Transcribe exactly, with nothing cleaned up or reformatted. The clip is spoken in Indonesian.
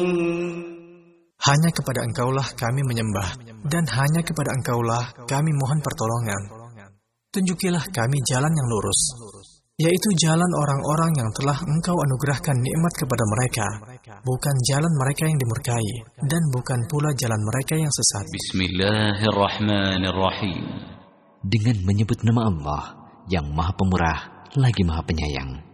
Hanya kepada Engkaulah kami menyembah, dan hanya kepada Engkaulah kami mohon pertolongan. Tunjukilah kami jalan yang lurus, yaitu jalan orang-orang yang telah Engkau anugerahkan nikmat kepada mereka, bukan jalan mereka yang dimurkai, dan bukan pula jalan mereka yang sesat. Bismillahirrahmanirrahim. Dengan menyebut nama Allah yang Maha Pemurah lagi Maha Penyayang.